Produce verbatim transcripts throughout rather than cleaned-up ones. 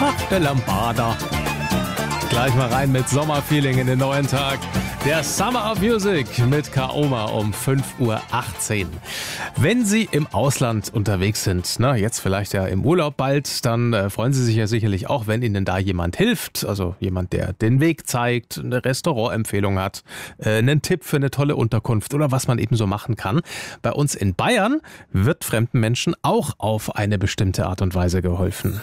der Lambada. Gleich mal rein mit Sommerfeeling in den neuen Tag. Der Summer of Music mit Kaoma um fünf Uhr achtzehn. Wenn Sie im Ausland unterwegs sind, na, jetzt vielleicht ja im Urlaub bald, dann äh, freuen Sie sich ja sicherlich auch, wenn Ihnen da jemand hilft. Also jemand, der den Weg zeigt, eine Restaurantempfehlung hat, äh, einen Tipp für eine tolle Unterkunft oder was man eben so machen kann. Bei uns in Bayern wird fremden Menschen auch auf eine bestimmte Art und Weise geholfen.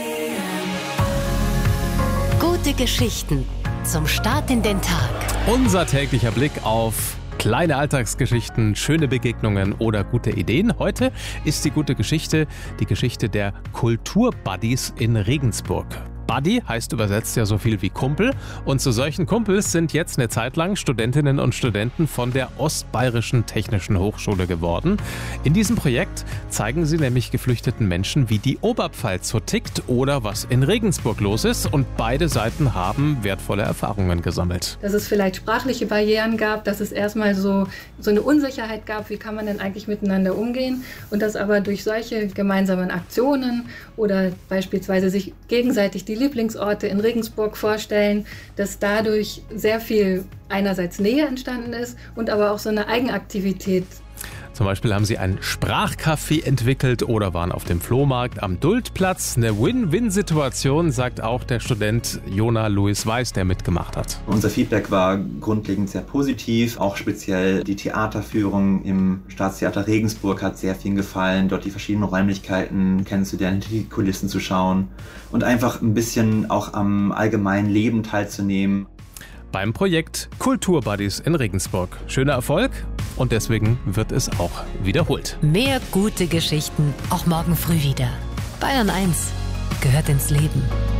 Gute Geschichten zum Start in den Tag. Unser täglicher Blick auf kleine Alltagsgeschichten, schöne Begegnungen oder gute Ideen. Heute ist die gute Geschichte die Geschichte der Kulturbuddies in Regensburg. Buddy heißt übersetzt ja so viel wie Kumpel und zu solchen Kumpels sind jetzt eine Zeit lang Studentinnen und Studenten von der Ostbayerischen Technischen Hochschule geworden. In diesem Projekt zeigen sie nämlich geflüchteten Menschen, wie die Oberpfalz so tickt oder was in Regensburg los ist, und beide Seiten haben wertvolle Erfahrungen gesammelt. Dass es vielleicht sprachliche Barrieren gab, dass es erstmal so, so eine Unsicherheit gab, wie kann man denn eigentlich miteinander umgehen, und dass aber durch solche gemeinsamen Aktionen oder beispielsweise sich gegenseitig die Lieblingsorte in Regensburg vorstellen, dass dadurch sehr viel einerseits Nähe entstanden ist und aber auch so eine Eigenaktivität. Zum Beispiel haben sie ein Sprachcafé entwickelt oder waren auf dem Flohmarkt am Duldplatz. Eine Win-Win-Situation, sagt auch der Student Jona Louis Weiß, der mitgemacht hat. Unser Feedback war grundlegend sehr positiv. Auch speziell die Theaterführung im Staatstheater Regensburg hat sehr viel gefallen. Dort die verschiedenen Räumlichkeiten kennenzulernen, die Kulissen zu schauen und einfach ein bisschen auch am allgemeinen Leben teilzunehmen. Beim Projekt Kulturbuddies in Regensburg. Schöner Erfolg und deswegen wird es auch wiederholt. Mehr gute Geschichten, auch morgen früh wieder. Bayern eins gehört ins Leben.